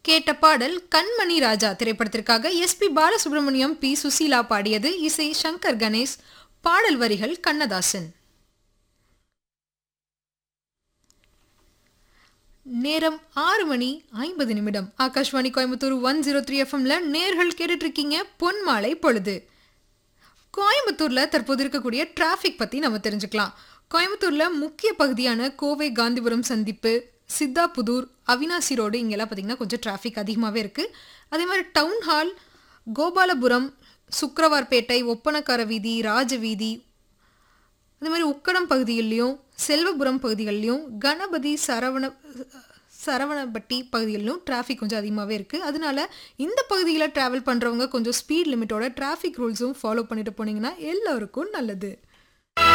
கேட்ட பாடல் கண்மணி ராஜா திரைப்படத்திற்காக எஸ்பி பாலசுப்ரமணியம் பி சுசீலா பாடியது. இசை சங்கர் கணேஷ். பாடல் வரிகள் கண்ணதாசன். நேரம் 6:50. ஆகாஷ்வாணி கோயம்புத்தூர் 103 எஃப்எம்ல நேர்கள் கேட்டுட்டு இருக்கீங்க பொன்மாலை பொழுது. கோயம்புத்தூர்ல தற்போது இருக்கக்கூடிய டிராஃபிக் பத்தி நம்ம தெரிஞ்சுக்கலாம். கோயம்புத்தூர்ல முக்கிய பகுதியான கோவை காந்திபுரம் சந்திப்பு, சித்தாபுதூர், அவினாசி ரோடு இங்கெல்லாம் பார்த்தீங்கன்னா கொஞ்சம் டிராஃபிக் அதிகமாகவே இருக்குது. அதே மாதிரி டவுன் ஹால், கோபாலபுரம், சுக்கரவார்பேட்டை, ஒப்பனக்கார வீதி, ராஜவீதி, அதே மாதிரி உக்கடம் பகுதிகளிலையும் செல்வபுரம் பகுதிகளிலையும் கணபதி சரவணப்பட்டி பகுதிகளிலும் டிராஃபிக் கொஞ்சம் அதிகமாகவே இருக்குது. அதனால இந்த பகுதியில் ட்ராவல் பண்ணுறவங்க கொஞ்சம் ஸ்பீட் லிமிட்டோட டிராஃபிக் ரூல்ஸும் ஃபாலோ பண்ணிட்டு போனீங்கன்னா எல்லோருக்கும் நல்லது.